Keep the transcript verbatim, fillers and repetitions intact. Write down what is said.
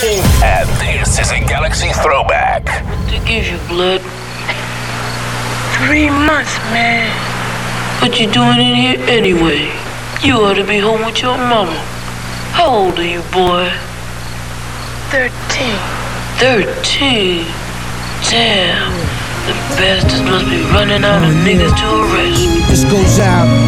thirteen. And this is a Galaxy Throwback. What they give you, blood? Three months, man. What you doing in here anyway? You ought to be home with your mama. How old are you, boy? Thirteen. Thirteen? Damn. The bastards must be running out of niggas to arrest. This goes out